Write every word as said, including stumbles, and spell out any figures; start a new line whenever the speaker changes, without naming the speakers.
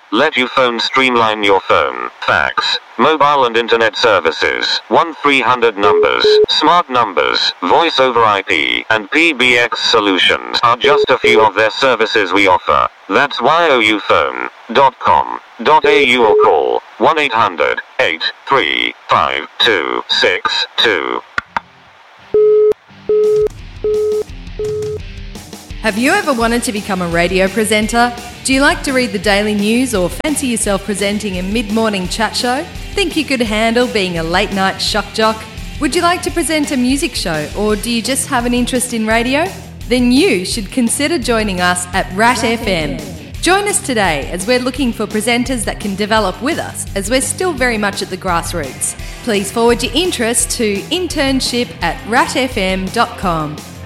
Let Ufone streamline your phone, fax, mobile and internet services. one three hundred numbers, smart numbers, voice over I P, and P B X solutions are just a few of their services we offer. That's youfone dot com dot a u or call one eight hundred, eight three five, two six two.
Have you ever wanted to become a radio presenter? Do you like to read the daily news or fancy yourself presenting a mid-morning chat show? Think you could handle being a late-night shock jock? Would you like to present a music show, or do you just have an interest in radio? Then you should consider joining us at Rat F M. Join us today as we're looking for presenters that can develop with us, as we're still very much at the grassroots. Please forward your interest to internship at rat f m dot com.